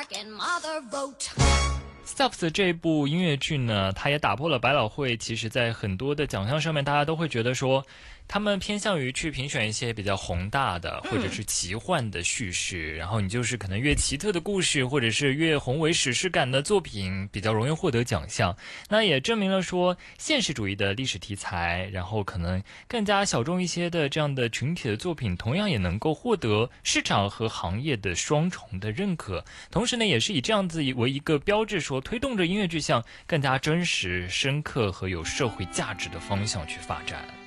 Stops 这部音乐剧呢，它也打破了百老汇其实在很多的奖项上面，大家都会觉得说他们偏向于去评选一些比较宏大的或者是奇幻的叙事，然后你就是可能越奇特的故事或者是越宏伟史诗感的作品比较容易获得奖项。那也证明了说现实主义的历史题材，然后可能更加小众一些的这样的群体的作品，同样也能够获得市场和行业的双重的认可。同时呢，也是以这样子为一个标志，说推动着音乐剧向更加真实、深刻和有社会价值的方向去发展。